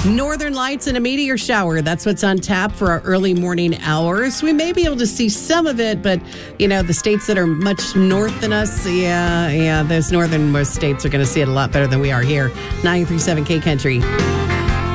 Northern lights and a meteor shower. That's what's on tap for our early morning hours. We may be able to see some of it, but, the states that are much north than us, those northernmost states are going to see it a lot better than we are here. 93.7 K Country.